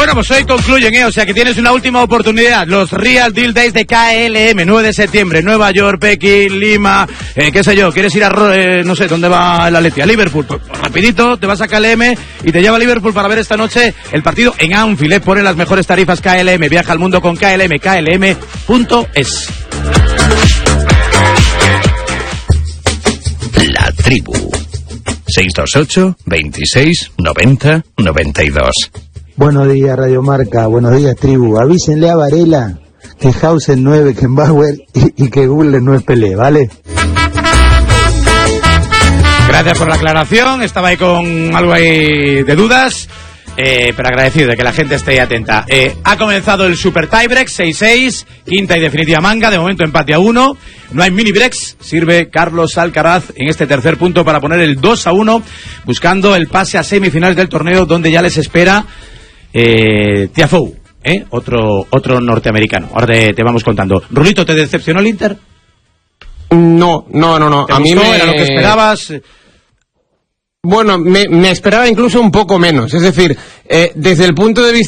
Bueno, pues hoy concluyen, o sea que tienes una última oportunidad. Los Real Deal Days de KLM, 9 de septiembre, Nueva York, Pekín, Lima, qué sé yo, quieres ir a, no sé, ¿dónde va el Atleti? A Liverpool. Pues, rapidito, te vas a KLM y te lleva a Liverpool para ver esta noche el partido en Anfield. Pone las mejores tarifas KLM, viaja al mundo con KLM, klm.es. La Tribu. 628 26 90 92. Buenos días, Radio Marca. Buenos días, Tribu. Avísenle a Varela que Hausen no es Beckenbauer y que Guller no es Pelé, ¿vale? Gracias por la aclaración. Estaba ahí con algo ahí de dudas, pero agradecido de que la gente esté atenta. Ha comenzado el Super Tiebreak, 6-6, quinta y definitiva manga. De momento empate a 1. No hay mini breaks. Sirve Carlos Alcaraz en este tercer punto para poner el 2-1, buscando el pase a semifinales del torneo, donde ya les espera Tiafoe, otro norteamericano. Ahora te vamos contando. Rulito, ¿te decepcionó el Inter? No. A mí era lo que esperabas. Bueno, me esperaba incluso un poco menos. Es decir, desde el punto de vista